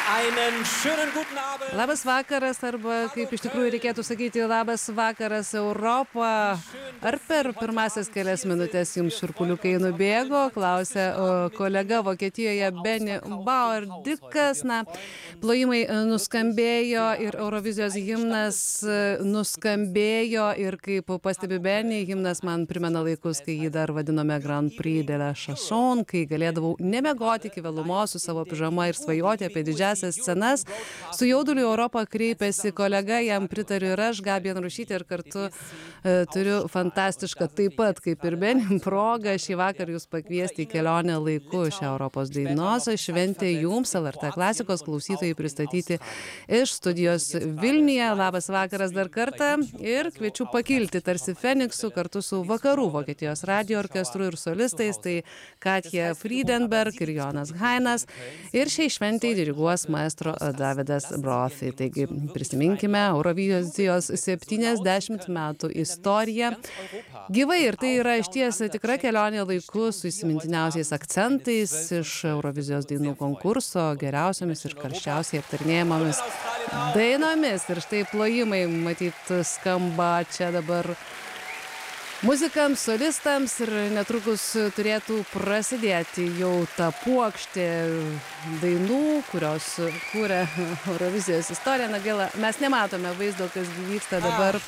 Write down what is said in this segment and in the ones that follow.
Einen schönen guten Abend. Labas vakaras, arba kaip iš tikrųjų reikėtų sakyti, labas vakaras Europa. Ar per pirmasias kelias minutės jums šiurpuliukai nubėgo, klausė kolega Vokietijoje Benny Bauerdikas. Na, plojimai nuskambėjo ir Eurovizijos himnas nuskambėjo ir kaip pastebi Benny, himnas man primena laikus, kai jį dar vadinome Grand Prix de la Chanson, kai galėdavau nemegoti iki vėlumos su savo pižama ir svajoti apie didžiąsias scenas. Su jauduliu Europą kreipėsi kolega, jam pritariu ir aš, Gabija Narušytė, ir kartu turiu fantastišką, taip pat kaip ir Benny, progą šį vakar jūs pakviesti į kelionę laiku šią Europos dainos šventę jums, LRT klasikos klausytojai, pristatyti iš studijos Vilniuje. Labas vakaras dar kartą ir kviečiu pakilti tarsi Feniksu kartu su Vakarų Vokietijos radijo orkestru ir solistais, tai Katja Friedenberg ir Jonas Hainas, ir šiai šventei diriguos maestro Davidas Brophy. Taigi prisiminkime Eurovizijos 70 metų istoriją gyvai, ir tai yra išties tikra kelionė laiku su įsimintiniausiais akcentais iš Eurovizijos dainų konkurso, geriausiamis ir karščiausiai aptarinėjamomis dainomis. Ir štai plojimai matyt skamba čia dabar muzikams, solistams, ir netrukus turėtų prasidėti jau ta puokštė dainų, kurios kūrė Eurovizijos istoriją. Na gaila, mes nematome vaizdo, kas vyksta dabar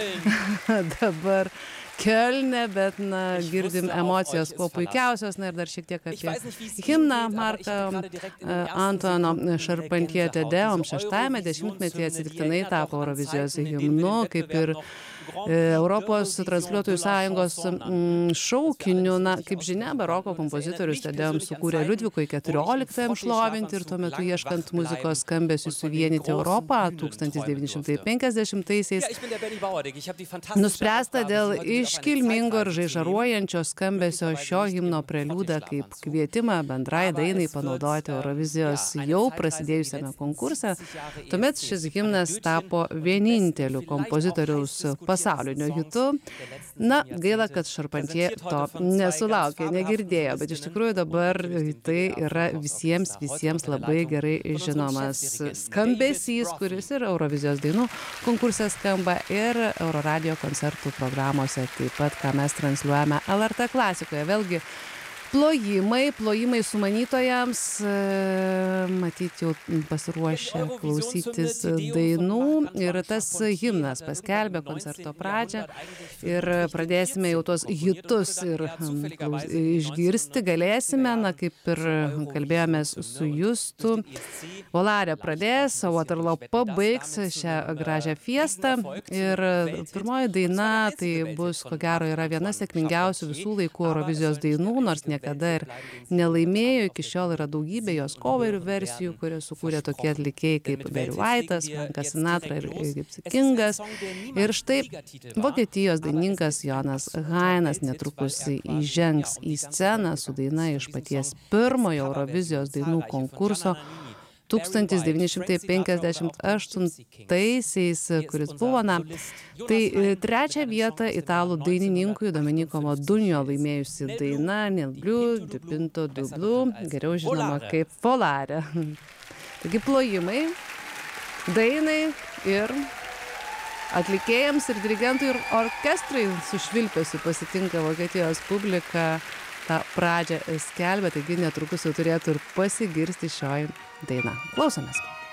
dabar Kölne, bet na, girdim emocijos kuo puikiausios. Na ir dar šiek tiek apie himną Marką Antono Charpentier Te-Deum 6-ame dešimtmetyje atsitiktinai tapo Eurovizijos himnu, kaip ir Europos transliuotojų sąjungos šaukiniu. Na, kaip žinia, baroko kompozitorius Te-Deum sukūrė Liudvikui XIV šlovinti ir tuo metu ieškant muzikos skambesių suvienyti Europą 1950-aisiais. Nuspręsta dėl iškilmingo ir žaižaruojančio skambesio šio himno preliudą kaip kvietimą bendrai dainai panaudoti Eurovizijos jau prasidėjusiame konkurse. Tuomet šis himnas tapo vieninteliu kompozitoriaus pasaulinio hitu. Na, gaila, kad Charpentier to nesulaukė, negirdėjo, bet iš tikrųjų dabar tai yra visiems labai gerai žinomas skambesys, kuris ir Eurovizijos dainų konkurse skamba ir Euroradio koncertų programuose, taip pat, ką mes transliuojame LRT klasikoje. Vėlgi plojimai sumanytojams, matyt, jau pasiruošę klausytis dainų, ir tas himnas paskelbė koncerto pradžią ir pradėsime jau tuos hitus ir išgirsti galėsime, na, kaip ir kalbėjomės su Justu. Volarė pradės, o Waterloo pabaigs šią gražią fiestą, ir pirmoji daina tai bus, ko gero, yra viena sėkmingiausių visų laikų Eurovizijos dainų, nors niekada ir nelaimėjo. Iki šiol yra daugybė jos coverių versijų, kurias sukūrė tokie atlikėjai kaip Barry White'as, Frankas Sinatra ir Gypsy Kingas. Ir štai Vokietijos dainininkas Jonas Hainas netrukus įžengs į sceną su daina iš paties pirmojo Eurovizijos dainų konkurso 1958-aisiais, kuris buvo, na, tai trečią vietą italų dainininkui Domenico Modugno laimėjusi daina Nel blu dipinto du blu, geriau žinoma kaip Volarė. Taigi plojimai, dainai ir atlikėjams ir dirigentui ir orkestrui su švilpesiu pasitinka Vokietijos publika. tą pradžią skelbia, taigi netrukus jau turėtų ir pasigirsti šioji daina. Klausomės.